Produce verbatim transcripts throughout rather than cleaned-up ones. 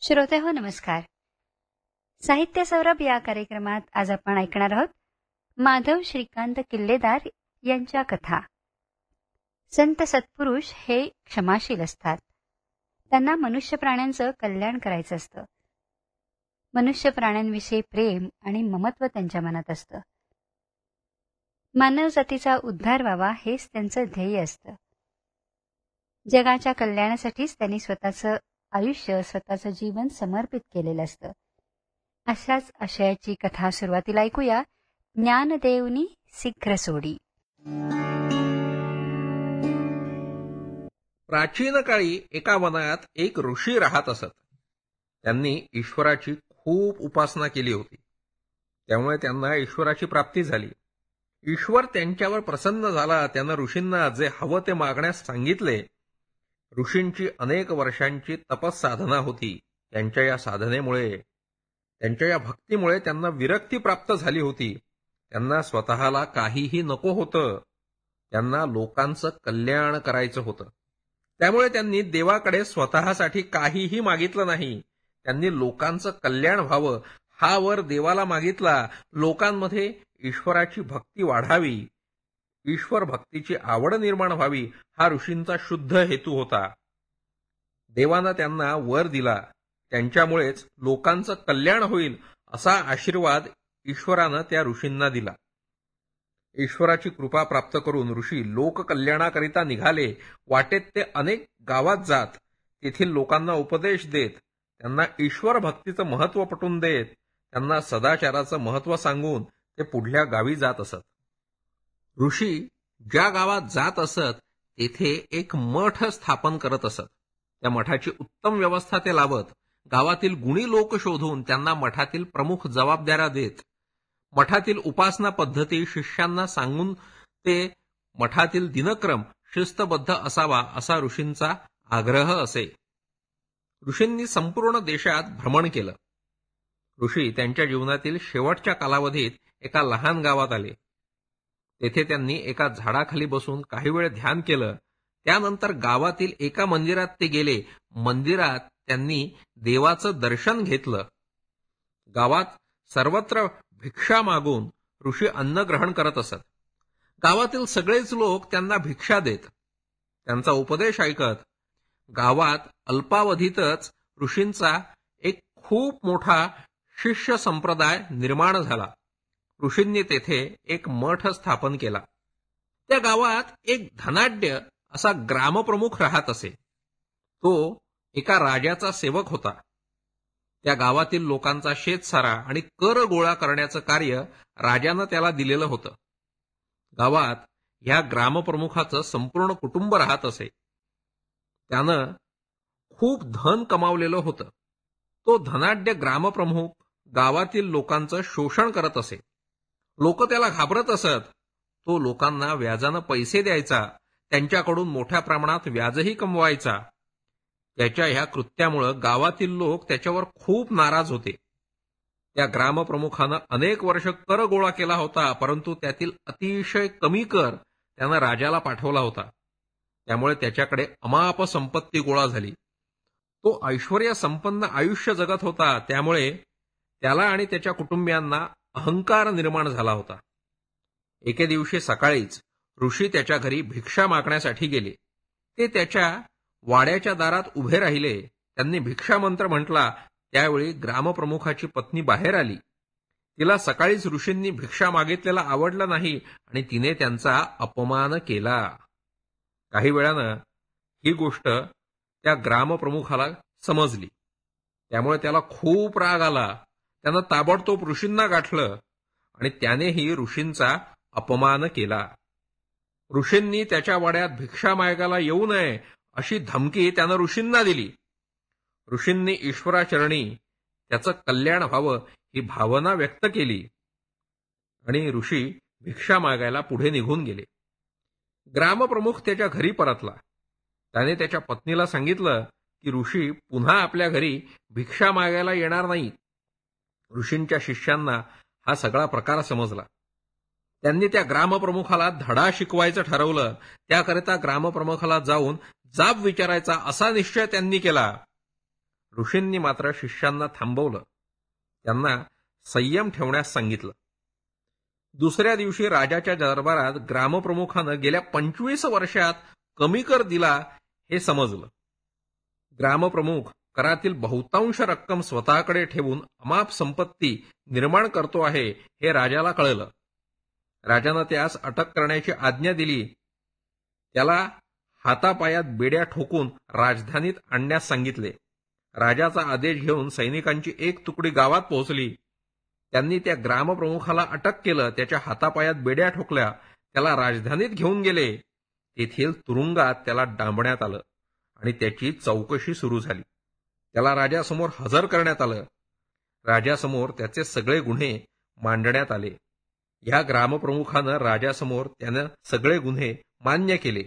श्रोते हो नमस्कार. साहित्य सौरभ या कार्यक्रमात आज आपण ऐकणार आहोत माधव श्रीकांत किल्लेदार यांच्या कथा. संत सत्पुरुष हे क्षमाशील असतात. त्यांना मनुष्य प्राण्यांचं कल्याण करायचं असतं. मनुष्य प्राण्यांविषयी प्रेम आणि ममत्व त्यांच्या मनात असतं. मानव जातीचा उद्धार व्हावा हेच त्यांचं ध्येय असतं. जगाच्या कल्याणासाठीच त्यांनी स्वतःचं आयुष्य स्वतःचं जीवन समर्पित केलेलं असतं. अशाच आशयाची कथा सुरुवातीला ऐकूया. ज्ञानदेवनी शीघ्र सोडी. प्राचीन काळी एका वनात एक ऋषी राहत असत. त्यांनी ईश्वराची खूप उपासना केली होती. त्यामुळे त्यांना ईश्वराची प्राप्ती झाली. ईश्वर त्यांच्यावर प्रसन्न झाला. त्यानं ऋषींना जे हवं ते मागण्यास सांगितले. ऋषींची अनेक वर्षांची तपस्साधना होती. त्यांच्या या साधनेमुळे त्यांच्या या भक्तीमुळे त्यांना विरक्ती प्राप्त झाली होती. त्यांना स्वतःला काहीही नको होतं. त्यांना लोकांचं कल्याण करायचं होतं. त्यामुळे त्यांनी देवाकडे स्वतःसाठी काहीही मागितलं नाही. त्यांनी लोकांचं कल्याण व्हावं हा वर देवाला मागितला. लोकांमध्ये ईश्वराची भक्ती वाढावी, ईश्वर भक्तीची आवड निर्माण व्हावी हा ऋषींचा शुद्ध हेतू होता. देवानं त्यांना वर दिला. त्यांच्यामुळेच लोकांचं कल्याण होईल असा आशीर्वाद ईश्वरानं त्या ऋषींना दिला. ईश्वराची कृपा प्राप्त करून ऋषी लोककल्याणाकरिता निघाले. वाटेत ते अनेक गावात जात तेथील लोकांना उपदेश देत, त्यांना ईश्वर भक्तीचं महत्त्व पटवून देत, त्यांना सदाचाराचं महत्त्व सांगून ते पुढल्या गावी जात असत. ऋषी ज्या गावात जात असत तेथे एक मठ स्थापन करत असत. त्या मठाची उत्तम व्यवस्था ते लावत. गावातील गुणी लोक शोधून त्यांना मठातील प्रमुख जबाबदाऱ्या देत. मठातील उपासना पद्धती शिष्यांना सांगून ते मठातील दिनक्रम शिस्तबद्ध असावा असा ऋषींचा आग्रह असे. ऋषींनी संपूर्ण देशात भ्रमण केलं. ऋषी त्यांच्या जीवनातील शेवटच्या कालावधीत एका लहान गावात आले. तेथे त्यांनी एका झाडाखाली बसून काही वेळ ध्यान केलं. त्यानंतर गावातील एका मंदिरात ते गेले. मंदिरात त्यांनी देवाचं दर्शन घेतलं. गावात सर्वत्र भिक्षा मागून ऋषी अन्न ग्रहण करत असत. गावातील सगळेच लोक त्यांना भिक्षा देत, त्यांचा उपदेश ऐकत. गावात अल्पावधीतच ऋषींचा एक खूप मोठा शिष्य संप्रदाय निर्माण झाला. ऋषींनी तेथे एक मठ स्थापन केला. त्या गावात एक धनाढ्य असा ग्रामप्रमुख राहत असे. तो एका राजाचा सेवक होता. त्या गावातील लोकांचा शेतसारा आणि कर गोळा करण्याचं कार्य राजानं त्याला दिलेलं होतं. गावात ह्या ग्रामप्रमुखाचं संपूर्ण कुटुंब राहत असे. त्यानं खूप धन कमावलेलं होतं. तो धनाढ्य ग्रामप्रमुख गावातील लोकांचं शोषण करत असे. लोक त्याला घाबरत असत. तो लोकांना व्याजानं पैसे द्यायचा, त्यांच्याकडून मोठ्या प्रमाणात व्याजही कमवायचा. त्याच्या ह्या कृत्यामुळं गावातील लोक त्याच्यावर खूप नाराज होते. त्या ग्रामप्रमुखानं अनेक वर्ष कर गोळा केला होता, परंतु त्यातील अतिशय कमी कर त्यानं राजाला पाठवला होता. त्यामुळे त्याच्याकडे अमाप संपत्ती गोळा झाली. तो ऐश्वर्य संपन्न आयुष्य जगत होता. त्यामुळे त्याला आणि त्याच्या कुटुंबियांना अहंकार निर्माण झाला होता. एके दिवशी सकाळीच ऋषी त्याच्या घरी भिक्षा मागण्यासाठी गेले. ते त्याच्या वाड्याच्या दारात उभे राहिले. त्यांनी भिक्षा मंत्र म्हटला. त्यावेळी ग्रामप्रमुखाची पत्नी बाहेर आली. तिला सकाळीच ऋषींनी भिक्षा मागितलेला आवडलं नाही आणि तिने त्यांचा अपमान केला. काही वेळानं ही गोष्ट त्या ग्रामप्रमुखाला समजली. त्यामुळे त्याला खूप राग आला. त्यानं ताबडतोब ऋषींना गाठलं आणि त्यानेही ऋषींचा अपमान केला. ऋषींनी त्याच्या वाड्यात भिक्षा मागायला येऊ नये अशी धमकी त्यानं ऋषींना दिली. ऋषींनी ईश्वराचरणी त्याचं कल्याण व्हावं ही भावना व्यक्त केली आणि ऋषी भिक्षा मागायला पुढे निघून गेले. ग्रामप्रमुख त्याच्या घरी परतला. त्याने त्याच्या पत्नीला सांगितलं की ऋषी पुन्हा आपल्या घरी भिक्षा मागायला येणार नाही. ऋषींच्या शिष्यांना हा सगळा प्रकार समजला. त्यांनी त्या ग्रामप्रमुखाला धडा शिकवायचं ठरवलं. त्याकरिता ग्रामप्रमुखाला जाऊन जाब विचारायचा असा निश्चय त्यांनी केला. ऋषींनी मात्र शिष्यांना थांबवलं, त्यांना संयम ठेवण्यास सांगितलं. दुसऱ्या दिवशी राजाच्या दरबारात ग्रामप्रमुखानं गेल्या पंचवीस वर्षात कमी कर दिला हे समजलं. ग्रामप्रमुख करातील बहुतांश रक्कम स्वतःकडे ठेवून अमाप संपत्ती निर्माण करतो आहे हे राजाला कळलं. राजानं त्यास अटक करण्याची आज्ञा दिली. त्याला हातापायात बेड्या ठोकून राजधानीत आणण्यास सांगितले. राजाचा आदेश घेऊन सैनिकांची एक तुकडी गावात पोहोचली. त्यांनी त्या ग्रामप्रमुखाला अटक केलं, त्याच्या हातापायात बेड्या ठोकल्या, त्याला राजधानीत घेऊन गेले. तेथील तुरुंगात त्याला डांबण्यात आलं आणि त्याची चौकशी सुरू झाली. त्याला राजासमोर हजर करण्यात आलं. राजासमोर त्याचे सगळे गुन्हे मांडण्यात आले. ह्या ग्रामप्रमुखानं राजासमोर त्यानं सगळे गुन्हे मान्य केले.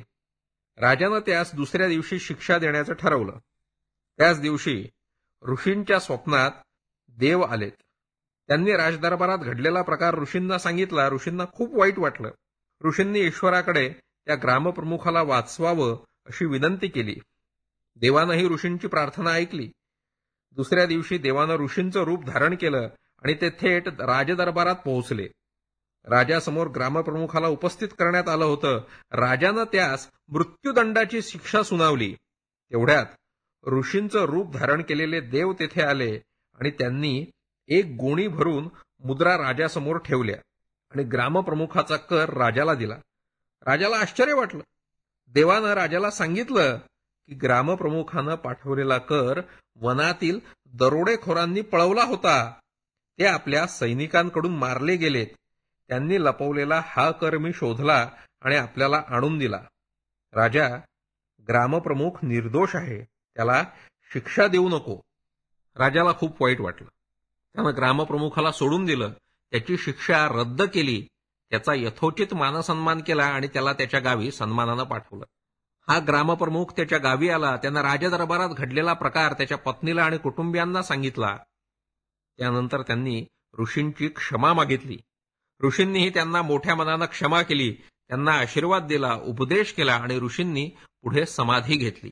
राजानं त्यास दुसऱ्या दिवशी शिक्षा देण्याचं ठरवलं. त्याच दिवशी ऋषींच्या स्वप्नात देव आलेत. त्यांनी राजदरबारात घडलेला प्रकार ऋषींना सांगितला. ऋषींना खूप वाईट वाटलं. ऋषींनी ईश्वराकडे त्या ग्रामप्रमुखाला वाचवावं अशी विनंती केली. देवानंही ऋषींची प्रार्थना ऐकली. दुसऱ्या दिवशी देवानं ऋषींचं रूप धारण केलं आणि ते थेट राजदरबारात पोहोचले. राजासमोर ग्रामप्रमुखाला उपस्थित करण्यात आलं होतं. राजानं त्यास मृत्यूदंडाची शिक्षा सुनावली. तेवढ्यात ऋषींचं रूप धारण केलेले देव तेथे आले आणि त्यांनी एक गोणी भरून मुद्रा राजासमोर ठेवल्या आणि ग्रामप्रमुखाचा कर राजाला दिला. राजाला आश्चर्य वाटलं. देवानं राजाला सांगितलं की ग्रामप्रमुखानं पाठवलेला कर वनातील दरोडेखोरांनी पळवला होता. ते आपल्या सैनिकांकडून मारले गेलेत. त्यांनी लपवलेला हा कर मी शोधला आणि आपल्याला आणून दिला. राजा, ग्रामप्रमुख निर्दोष आहे, त्याला शिक्षा देऊ नको. राजाला खूप वाईट वाटलं. त्यानं ग्रामप्रमुखाला सोडून दिलं, त्याची शिक्षा रद्द केली, त्याचा यथोचित मानसन्मान केला आणि त्याला त्याच्या गावी सन्मानानं पाठवलं. हा ग्रामप्रमुख त्याच्या गावी आला. त्यानं राजदरबारात घडलेला प्रकार त्याच्या पत्नीला आणि कुटुंबियांना सांगितला. त्यानंतर त्यांनी ऋषींची क्षमा मागितली. ऋषींनीही त्यांना मोठ्या मनानं क्षमा केली, त्यांना आशीर्वाद दिला, उपदेश केला आणि ऋषींनी पुढे समाधी घेतली.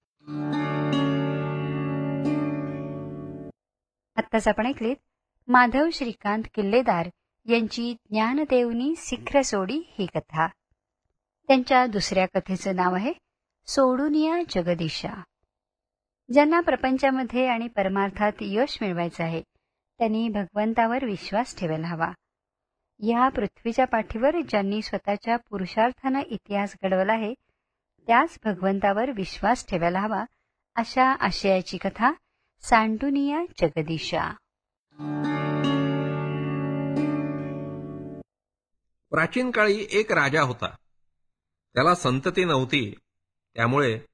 आत्ताच आपण ऐकलीत माधव श्रीकांत किल्लेदार यांची ज्ञानदेवनी शीघ्र सोडी ही कथा. त्यांच्या दुसऱ्या कथेचं नाव आहे सोडूनिया जगदीशा. ज्यांना प्रपंचामध्ये आणि परमार्थात यश मिळवायचं आहे त्यांनी भगवंतावर विश्वास ठेवायला हवा. या पृथ्वीच्या पाठीवर ज्यांनी स्वतःच्या पुरुषार्थानं इतिहास घडवला आहे त्याच भगवंतावर विश्वास ठेवायला हवा, अशा आशयाची कथा सांडुनिया जगदीशा. प्राचीन काळी एक राजा होता. त्याला संतती नव्हती, त्यामुळे